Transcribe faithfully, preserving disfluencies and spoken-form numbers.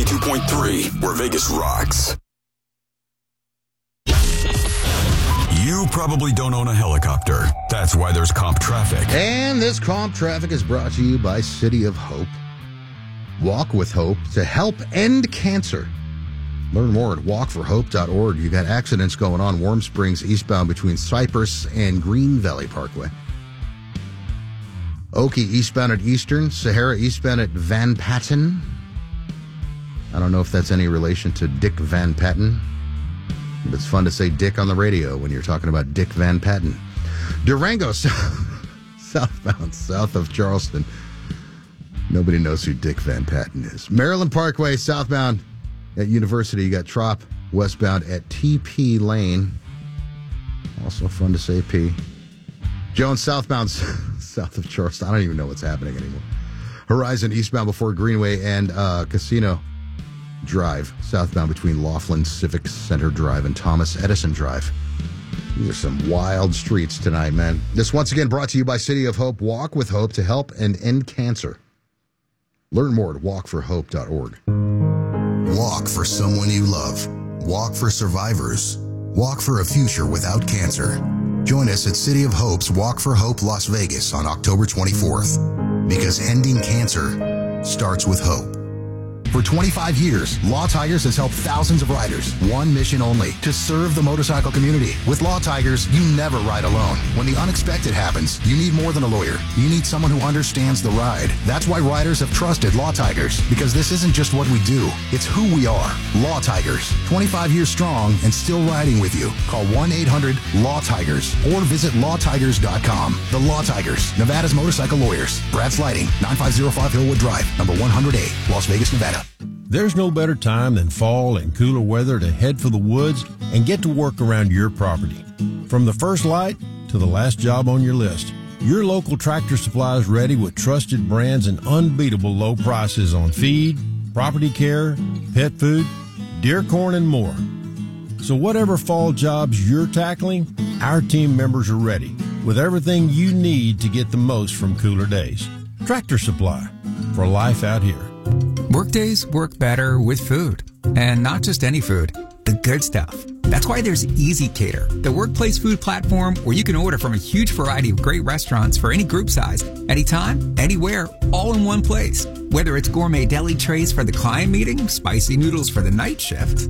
ninety-two point three, where Vegas rocks. You probably don't own a helicopter. That's why there's comp traffic. And this comp traffic is brought to you by City of Hope. Walk with Hope to help end cancer. Learn more at walk for hope dot org. You got accidents going on Warm Springs eastbound between Cypress and Green Valley Parkway. Okie eastbound at Eastern. Sahara eastbound at Van Patten. I don't know if that's any relation to Dick Van Patten. But it's fun to say Dick on the radio when you're talking about Dick Van Patten. Durango southbound south of Charleston. Nobody knows who Dick Van Patten is. Maryland Parkway southbound at University. You got Trop westbound at T P Lane. Also fun to say P. Jones southbound south of Charleston. I don't even know what's happening anymore. Horizon eastbound before Greenway and uh, Casino Drive. Southbound between Laughlin Civic Center Drive and Thomas Edison Drive. These are some wild streets tonight, man. This once again brought to you by City of Hope. Walk with Hope to help and end cancer. Learn more at walk for hope dot org. Walk for someone you love. Walk for survivors. Walk for a future without cancer. Join us at City of Hope's Walk for Hope Las Vegas on October twenty-fourth. Because ending cancer starts with hope. For twenty-five years, Law Tigers has helped thousands of riders. One mission only, to serve the motorcycle community. With Law Tigers, you never ride alone. When the unexpected happens, you need more than a lawyer. You need someone who understands the ride. That's why riders have trusted Law Tigers, because this isn't just what we do, it's who we are. Law Tigers, twenty-five years strong and still riding with you. Call one eight hundred law tigers or visit law tigers dot com. The Law Tigers, Nevada's motorcycle lawyers. Brad Sliding, nine five zero five Hillwood Drive, number one hundred A, Las Vegas, Nevada. There's no better time than fall and cooler weather to head for the woods and get to work around your property. From the first light to the last job on your list, your local Tractor Supply is ready with trusted brands and unbeatable low prices on feed, property care, pet food, deer corn, and more. So whatever fall jobs you're tackling, our team members are ready with everything you need to get the most from cooler days. Tractor Supply, for life out here. Workdays work better with food. And not just any food, the good stuff. That's why there's Easy Cater, the workplace food platform where you can order from a huge variety of great restaurants for any group size, anytime, anywhere, all in one place. Whether it's gourmet deli trays for the client meeting, spicy noodles for the night shift,